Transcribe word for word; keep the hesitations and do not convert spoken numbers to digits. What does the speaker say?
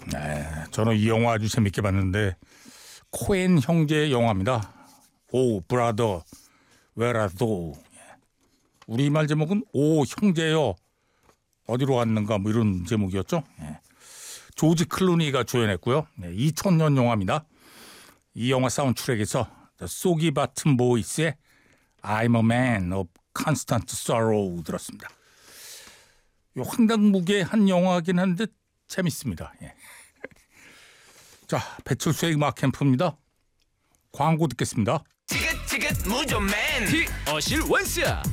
네, 저는 이 영화 아주 재밌게 봤는데 코엔 형제의 영화입니다. 오 브라더 웨라도. 우리말 제목은 오 형제여 어디로 갔는가 뭐 이런 제목이었죠. 네. 조지 클루니가 주연했고요. 네, 이천 년 영화입니다. 이 영화 사운드트랙에서 소기 바튼 보이스의 I'm a man of constant sorrow 들었습니다. 황당무계한 영화긴 한데 재밌습니다. 예. 자, 배철수의 음악 캠프입니다. 광고 듣겠습니다. 티켓 티켓 무조맨 티 어실 원스